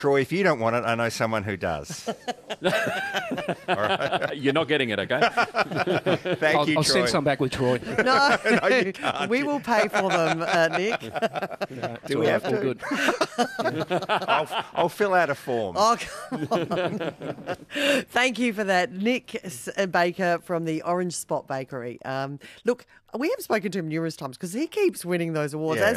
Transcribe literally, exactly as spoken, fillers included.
Troy, if you don't want it, I know someone who does. All right. You're not getting it, okay? Thank I'll, you, I'll Troy. send some back with Troy. No, No, you can't. we will pay for them, uh, Nick. No, Do we have all to? good. I'll, I'll fill out a form. Oh, come on. Thank you for that. Nick S- Baker from the Orange Spot Bakery. Um, look, we have spoken to him numerous times because he keeps winning those awards. Yeah. As